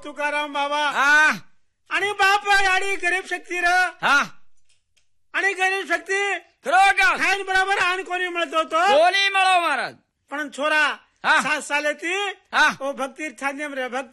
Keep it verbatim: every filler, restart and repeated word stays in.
तुकाराम बाबा हा आणि बाप गाडी गरीब शक्ती र हा आणि गरीब शक्ती खरोखर खाईन बरोबर आणि कोणी मिळत होतो कोणी मिळव महाराज पण छोरा हा. सात साले ती हा ओ भक्ती छांदेम रे भक्ती